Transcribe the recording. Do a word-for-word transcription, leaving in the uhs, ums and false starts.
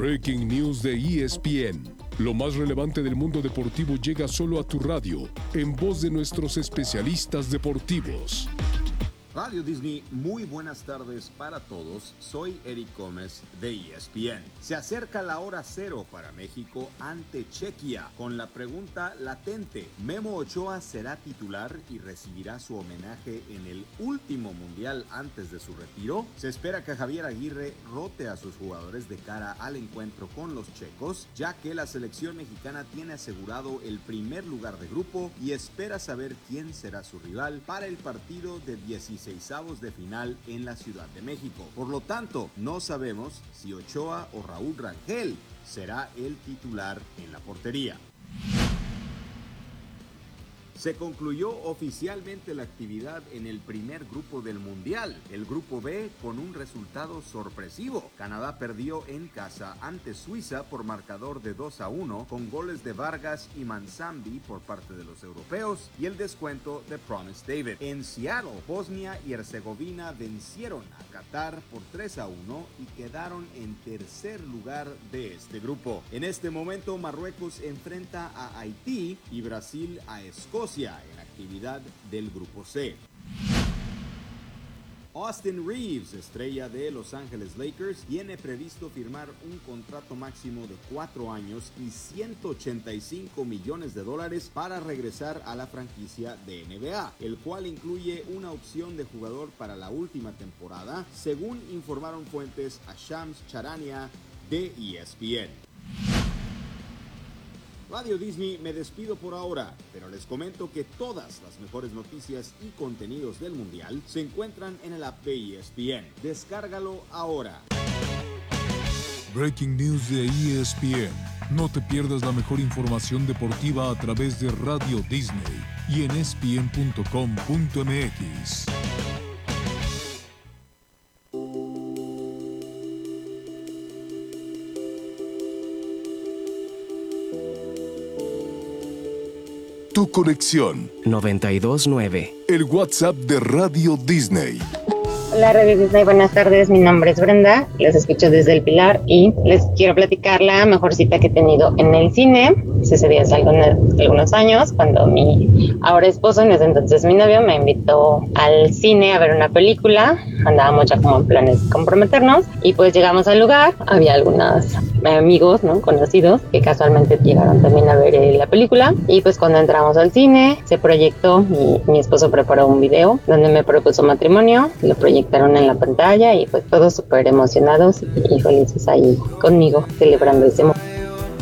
Breaking News de E S P N. Lo más relevante del mundo deportivo llega solo a tu radio, en voz de nuestros especialistas deportivos. Radio Disney, muy buenas tardes para todos. Soy Eric Gómez de E S P N. Se acerca la hora cero para México ante Chequia con la pregunta latente: ¿Memo Ochoa será titular y recibirá su homenaje en el último mundial antes de su retiro? Se espera que Javier Aguirre rote a sus jugadores de cara al encuentro con los checos, ya que la selección mexicana tiene asegurado el primer lugar de grupo y espera saber quién será su rival para el partido de dieciséisavos de final en la Ciudad de México. Por lo tanto, no sabemos si Ochoa o Raúl Rangel será el titular en la portería. Se concluyó oficialmente la actividad en el primer grupo del Mundial, el Grupo B, con un resultado sorpresivo. Canadá perdió en casa ante Suiza por marcador de dos a uno, con goles de Vargas y Manzambi por parte de los europeos y el descuento de Promise David. En Seattle, Bosnia y Herzegovina vencieron a Qatar por tres a uno y quedaron en tercer lugar de este grupo. En este momento, Marruecos enfrenta a Haití y Brasil a Escocia en actividad del Grupo C. Austin Reeves, estrella de Los Ángeles Lakers, tiene previsto firmar un contrato máximo de cuatro años y ciento ochenta y cinco millones de dólares para regresar a la franquicia de N B A, el cual incluye una opción de jugador para la última temporada, según informaron fuentes a Shams Charania de E S P N. Radio Disney, me despido por ahora, pero les comento que todas las mejores noticias y contenidos del Mundial se encuentran en el app de E S P N. Descárgalo ahora. Breaking News de E S P N. No te pierdas la mejor información deportiva a través de Radio Disney y en E S P N punto com punto M X. Tu conexión noventa y dos nueve. El WhatsApp de Radio Disney. Hola Radio Disney, buenas tardes, mi nombre es Brenda, les escucho desde El Pilar y les quiero platicar la mejor cita que he tenido en el cine. Sucedió hace algunos, algunos años cuando mi ahora esposo, en ese entonces mi novio, me invitó al cine a ver una película. Andábamos ya como en planes de comprometernos y pues llegamos al lugar, había algunos amigos, ¿no?, conocidos que casualmente llegaron también a ver eh, la película y pues cuando entramos al cine se proyectó y mi esposo preparó un video donde me propuso matrimonio, lo proyectaron en la pantalla y pues todos súper emocionados y felices ahí conmigo celebrando ese momento.